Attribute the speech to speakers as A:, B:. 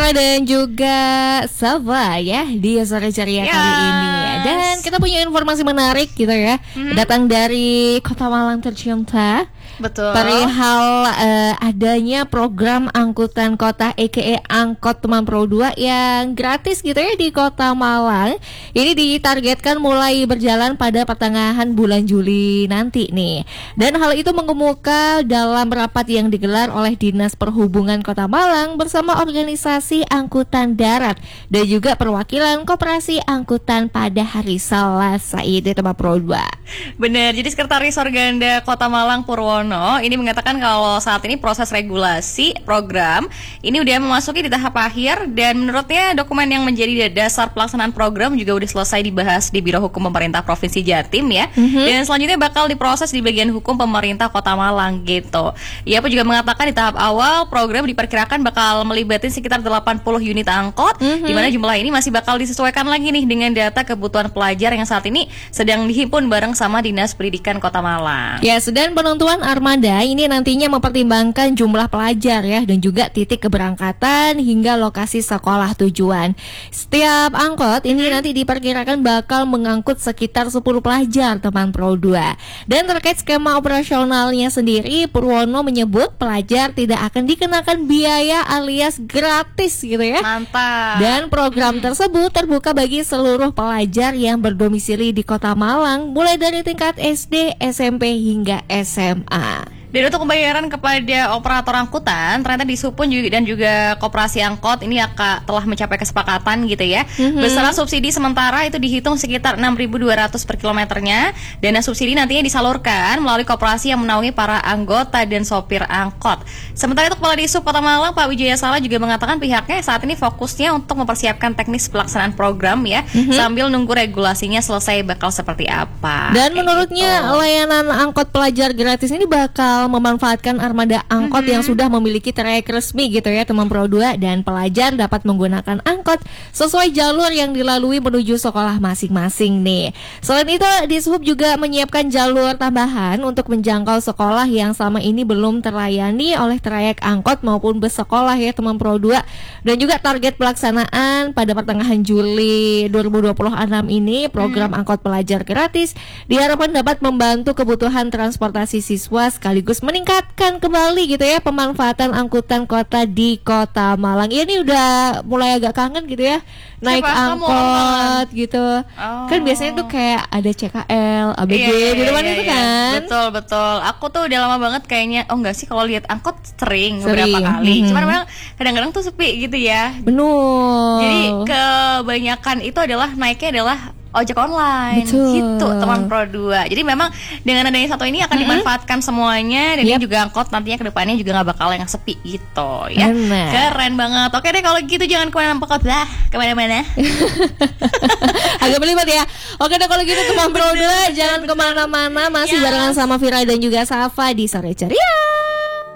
A: Fira dan juga Safa ya di Sore Ceria kali ini. Dan kita punya informasi menarik gitu ya, datang dari Kota Malang tercinta.
B: Betul.
A: Perihal adanya program angkutan kota aka Angkot Teman Pro 2 yang gratis gitu ya di Kota Malang. Ini ditargetkan mulai berjalan pada pertengahan bulan Juli nanti nih. Dan hal itu mengemuka dalam rapat yang digelar oleh Dinas Perhubungan Kota Malang bersama organisasi angkutan darat dan juga perwakilan koperasi angkutan pada hari Selasa ini Teman Pro 2.
B: Benar, jadi Sekretaris Organda Kota Malang Purwono ini mengatakan kalau saat ini proses regulasi program ini udah memasuki di tahap akhir dan menurutnya dokumen yang menjadi dasar pelaksanaan program juga udah selesai dibahas di Biro Hukum Pemerintah Provinsi Jatim ya. Dan selanjutnya bakal diproses di bagian hukum pemerintah Kota Malang gitu. Ia pun juga mengatakan di tahap awal program diperkirakan bakal melibatkan sekitar 80 unit angkot, di mana jumlah ini masih bakal disesuaikan lagi nih dengan data kebutuhan pelajar yang saat ini sedang dihimpun bareng sama Dinas Pendidikan Kota Malang.
A: Ya, dan penentuan armada ini nantinya mempertimbangkan jumlah pelajar ya dan juga titik keberangkatan hingga lokasi sekolah tujuan. Setiap angkot ini nanti diperkirakan bakal mengangkut sekitar 10 pelajar Teman Pro 2. Dan terkait skema operasionalnya sendiri, Purwono menyebut pelajar tidak akan dikenakan biaya alias gratis gitu ya.
B: Mantap.
A: Dan program tersebut terbuka bagi seluruh pelajar yang berdomisili di Kota Malang mulai dari tingkat SD, SMP hingga SMA.
B: Dan untuk pembayaran kepada operator angkutan, ternyata Dishub pun juga dan juga koperasi angkot ini telah mencapai kesepakatan gitu ya. Besaran subsidi sementara itu dihitung sekitar 6.200 per kilometernya. Dana subsidi nantinya disalurkan melalui koperasi yang menaungi para anggota dan sopir angkot. Sementara itu Kepala Dishub Kota Malang Pak Wijaya Sala juga mengatakan pihaknya saat ini fokusnya untuk mempersiapkan teknis pelaksanaan program ya, sambil nunggu regulasinya selesai bakal seperti apa.
A: Dan menurutnya layanan angkot pelajar gratis ini bakal memanfaatkan armada angkot yang sudah memiliki trayek resmi gitu ya Teman Pro 2, dan pelajar dapat menggunakan angkot sesuai jalur yang dilalui menuju sekolah masing-masing nih. Selain itu Dishub juga menyiapkan jalur tambahan untuk menjangkau sekolah yang selama ini belum terlayani oleh trayek angkot maupun bus sekolah ya Teman Pro 2. Dan juga target pelaksanaan pada pertengahan Juli 2026 ini program angkot pelajar gratis diharapkan dapat membantu kebutuhan transportasi siswa sekaligus meningkatkan kembali gitu ya pemanfaatan angkutan kota di Kota Malang. Ini udah mulai agak kangen gitu ya naik angkot gitu. Kan biasanya tuh kayak ada CKL, ABG di depan itu kan.
B: Betul. Aku tuh udah lama banget kayaknya enggak sih kalau lihat angkot sering beberapa kali. Cuman memang kadang-kadang tuh sepi gitu ya.
A: Benar.
B: Jadi kebanyakan itu adalah naiknya adalah ojek online.
A: Betul.
B: Gitu Teman Pro 2. Jadi memang dengan adanya satu ini akan dimanfaatkan semuanya. Dan ini juga angkot nantinya ke depannya juga gak bakal yang sepi gitu ya. Keren banget. Oke deh kalau gitu jangan kemana-mana.
A: Agak belibet ya. Oke deh kalau gitu Teman Pro 2 jangan kemana-mana. Masih barengan sama Fira dan juga Safa di Sore Ceria.